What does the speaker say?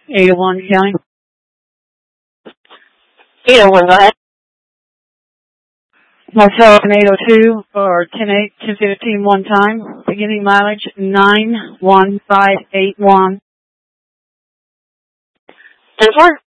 801 County. 801, go ahead. Marcel 802 or 10-8, 10-15 one time. Beginning mileage 91581. 10-4.